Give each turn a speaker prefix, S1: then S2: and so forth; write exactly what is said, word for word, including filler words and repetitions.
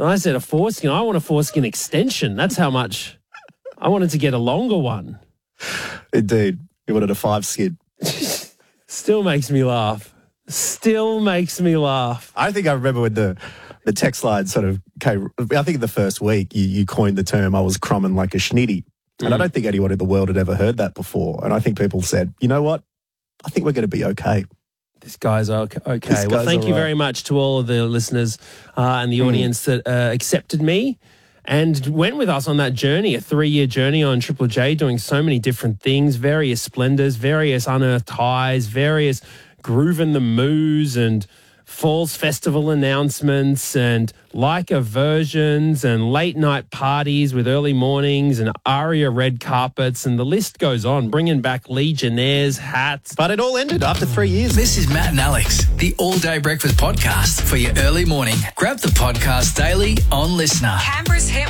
S1: And I said, a foreskin? I want a foreskin extension. That's how much I wanted to get a longer one.
S2: Indeed. You wanted a five skin.
S1: Still makes me laugh. Still makes me laugh.
S2: I think I remember when the, the text line sort of came, I think in the first week you, you coined the term, I was crumbing like a schnitty. And mm. I don't think anyone in the world had ever heard that before. And I think people said, you know what? I think we're going to be okay.
S1: This guy's okay. okay.
S2: This
S1: well,
S2: guy's
S1: thank you
S2: right.
S1: very much to all of the listeners uh, and the
S2: Mm.
S1: audience that uh, accepted me and went with us on that journey, a three-year journey on Triple J, doing so many different things, various splendors, various unearthed highs, various Groovin' the Moos and Falls Festival announcements and Leica versions and late night parties with early mornings and Aria red carpets, and the list goes on, bringing back Legionnaires, hats.
S2: But it all ended after three years.
S3: This is Matt and Alex, the All Day Breakfast Podcast for your early morning. Grab the podcast daily on Listener.
S4: Canberra's Hit